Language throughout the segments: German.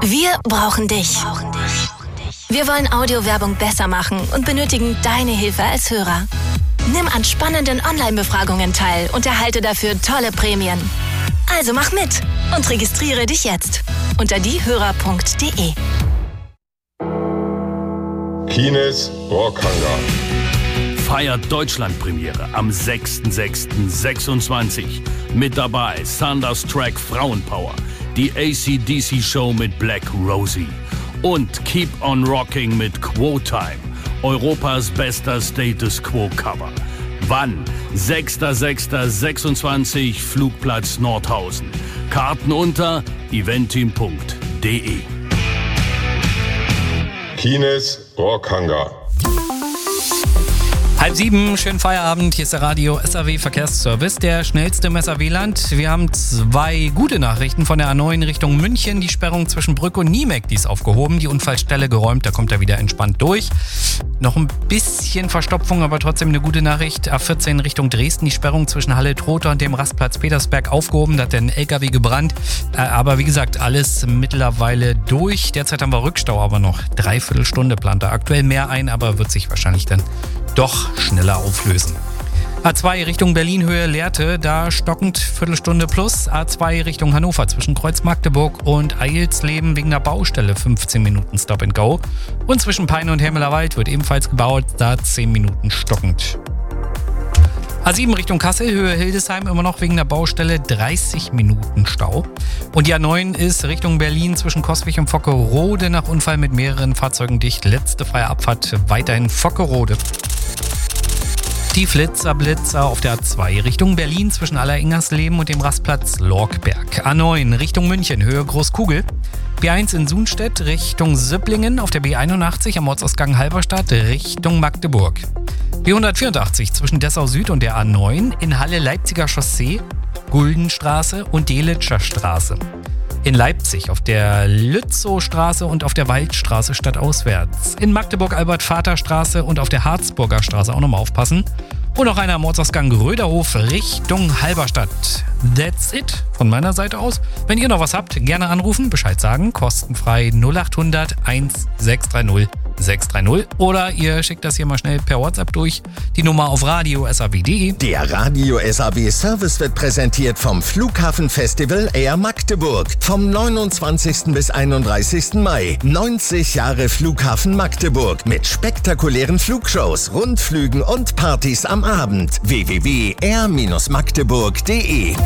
Wir brauchen dich. Wir wollen Audiowerbung besser machen und benötigen deine Hilfe als Hörer. Nimm an spannenden Online-Befragungen teil und erhalte dafür tolle Prämien. Also mach mit und registriere dich jetzt unter diehörer.de. Kines Rockhangar feiert Deutschlandpremiere am 6.6.26. Mit dabei Thunderstruck Frauenpower, die AC/DC-Show mit Black Rosie und Keep on Rocking mit Quo Time, Europas bester Status Quo Cover. Wann? 6.6.26, Flugplatz Nordhausen. Karten unter eventim.de. Kines Rockhangar. 6:30, schönen Feierabend. Hier ist der Radio SAW Verkehrsservice, der schnellste im SAW-Land. Wir haben 2 gute Nachrichten von der A9 Richtung München. Die Sperrung zwischen Brück und Niemek, die ist aufgehoben. Die Unfallstelle geräumt, da kommt er wieder entspannt durch. Noch ein bisschen Verstopfung, aber trotzdem eine gute Nachricht. A14 Richtung Dresden, die Sperrung zwischen Halle-Trotha und dem Rastplatz Petersberg aufgehoben. Da hat der LKW gebrannt. Aber wie gesagt, alles mittlerweile durch. Derzeit haben wir Rückstau, aber noch 3/4 Stunde plant er aktuell mehr ein, aber wird sich wahrscheinlich dann doch schneller auflösen. A2 Richtung Berlin-Höhe Lehrte, da stockend Viertelstunde plus. A2 Richtung Hannover zwischen Kreuz Magdeburg und Eilsleben wegen der Baustelle 15 Minuten Stop and Go. Und zwischen Peine und Hermelerwald wird ebenfalls gebaut, da 10 Minuten stockend. A7 Richtung Kassel, Höhe Hildesheim, immer noch wegen der Baustelle 30 Minuten Stau. Und die A9 ist Richtung Berlin zwischen Coswig und Vockerode nach Unfall mit mehreren Fahrzeugen dicht. Letzte freie Abfahrt weiterhin Vockerode. Die Blitzer auf der A2 Richtung Berlin zwischen Alleringhersleben und dem Rastplatz Lorkberg. A9 Richtung München, Höhe Großkugel. B1 in Sunstedt Richtung Sipplingen auf der B81 am Ortsausgang Halberstadt Richtung Magdeburg. B184 zwischen Dessau Süd und der A9 in Halle Leipziger Chaussee, Guldenstraße und Delitscher Straße. In Leipzig auf der Lützowstraße und auf der Waldstraße stadtauswärts. In Magdeburg Albert-Vater-Straße und auf der Harzburger Straße auch nochmal aufpassen. Und noch einer am Ortsausgang Röderhof Richtung Halberstadt. That's it von meiner Seite aus. Wenn ihr noch was habt, gerne anrufen, Bescheid sagen. Kostenfrei 0800 1630 630 oder ihr schickt das hier mal schnell per WhatsApp durch. Die Nummer auf radio.saw.de. Der Radio SAW Service wird präsentiert vom Flughafenfestival Air Magdeburg. Vom 29. bis 31. Mai. 90 Jahre Flughafen Magdeburg mit spektakulären Flugshows, Rundflügen und Partys am Abend. www.air-magdeburg.de.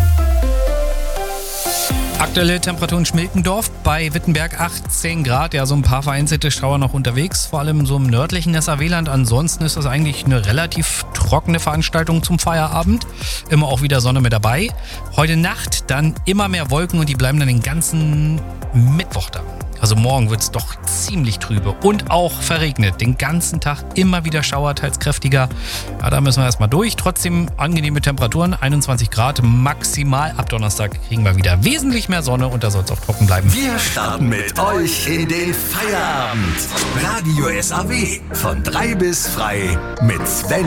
Aktuelle Temperatur in Schmilkendorf bei Wittenberg 18 Grad. Ja, so ein paar vereinzelte Schauer noch unterwegs, vor allem so im nördlichen SAW-Land. Ansonsten ist das eigentlich eine relativ trockene Veranstaltung zum Feierabend. Immer auch wieder Sonne mit dabei. Heute Nacht dann immer mehr Wolken und die bleiben dann den ganzen Mittwoch da. Also morgen wird es doch ziemlich trübe und auch verregnet. Den ganzen Tag immer wieder Schauer, teils kräftiger. Ja, da müssen wir erstmal durch. Trotzdem angenehme Temperaturen, 21 Grad maximal. Ab Donnerstag kriegen wir wieder wesentlich mehr Sonne und da soll es auch trocken bleiben. Wir starten mit euch in den Feierabend. Radio SAW von 3 bis frei mit Sven